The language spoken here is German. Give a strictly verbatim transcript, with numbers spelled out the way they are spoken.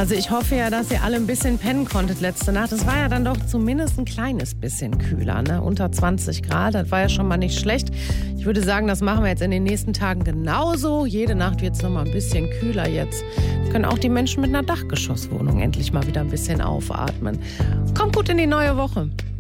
Also ich hoffe ja, dass ihr alle ein bisschen pennen konntet letzte Nacht. Es war ja dann doch zumindest ein kleines bisschen kühler, ne? Unter zwanzig Grad, das war ja schon mal nicht schlecht. Ich würde sagen, das machen wir jetzt in den nächsten Tagen genauso. Jede Nacht wird es noch mal ein bisschen kühler jetzt. Können auch die Menschen mit einer Dachgeschosswohnung endlich mal wieder ein bisschen aufatmen. Kommt gut in die neue Woche.